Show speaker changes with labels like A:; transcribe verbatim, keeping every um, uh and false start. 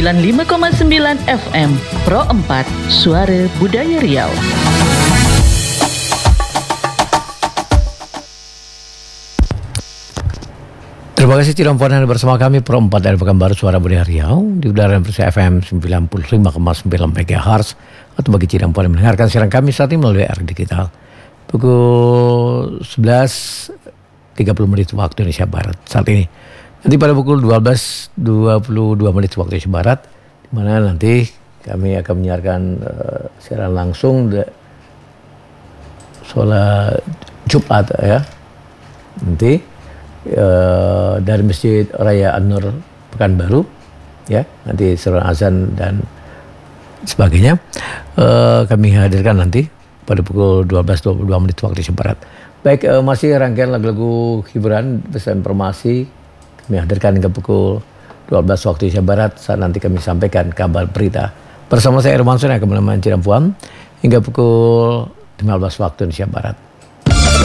A: sembilan puluh lima koma sembilan F M Pro empat Suara Budaya Riau.
B: Terima kasih Cirampuan Anda bersama kami Pro empat dari Pekanbaru Suara Budaya Riau di udara bersama F M sembilan puluh lima koma sembilan MHz atau bagi Cirampuan yang mendengarkan siaran kami saat ini melalui R Digital pukul sebelas tiga puluh menit waktu Indonesia Barat saat ini. Nanti pada pukul dua belas dua puluh dua menit waktu Indonesia Barat di mana nanti kami akan menyiarkan uh, siaran langsung de, sholat Jumat ya. Nanti Uh, dari Masjid Raya An-Nur Pekanbaru ya, nanti seruan azan dan sebagainya uh, kami hadirkan nanti pada pukul dua belas dua puluh dua menit waktu Indonesia Barat. Baik, uh, masih rangkaian lagu-lagu hiburan bersama informasi kami hadirkan hingga pukul dua belas waktu Indonesia Barat saat nanti kami sampaikan kabar berita bersama saya Irwansyah yang akan menemani Cirampuan hingga pukul lima belas waktu Indonesia Barat.